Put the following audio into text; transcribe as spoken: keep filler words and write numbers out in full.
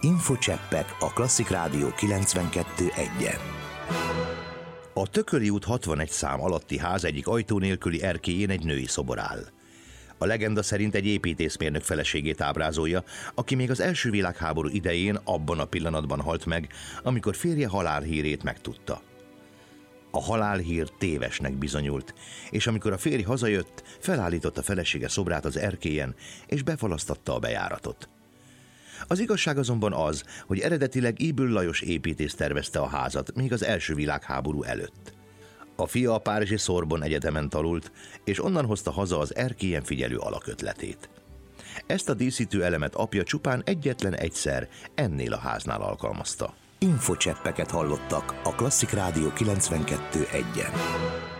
Infocseppek a Klasszik Rádió kilencvenkettő egyen. A Tököli út hatvanegy szám alatti ház egyik ajtó nélküli erkélyén egy női szobor áll. A legenda szerint egy építészmérnök feleségét ábrázolja, aki még az első világháború idején abban a pillanatban halt meg, amikor férje halálhírét megtudta. A halálhír tévesnek bizonyult, és amikor a férj hazajött, felállította felesége szobrát az erkélyen, és befalasztatta a bejáratot. Az igazság azonban az, hogy eredetileg Ybl Lajos építész tervezte a házat még az első világháború előtt. A fia a párizsi Sorbonne Egyetemen tanult, és onnan hozta haza az erkélyen figyelő alakötletét. Ezt a díszítő elemet apja csupán egyetlen egyszer ennél a háznál alkalmazta. Infocseppeket hallottak a Klasszik Rádió kilencvenkettő egyen.